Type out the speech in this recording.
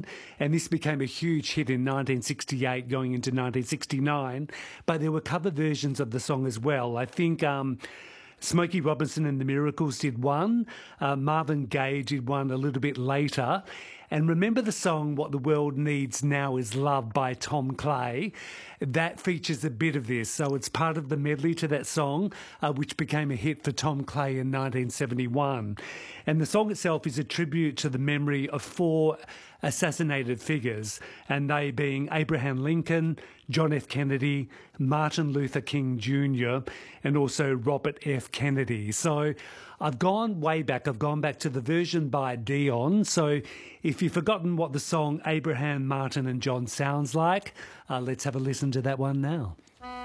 and this became a huge hit in 1968 going into 1969, but there were cover versions of the song as well. I think Smokey Robinson and the Miracles did one. Marvin Gaye did one a little bit later. And remember the song What the World Needs Now Is Love by Tom Clay? That features a bit of this. So it's part of the medley to that song, which became a hit for Tom Clay in 1971. And the song itself is a tribute to the memory of 4 assassinated figures, and they being Abraham Lincoln, John F. Kennedy, Martin Luther King Jr., and also Robert F. Kennedy. So I've gone way back. I've gone back to the version by Dion. So if you've forgotten what the song Abraham, Martin and John sounds like, let's have a listen to that one now.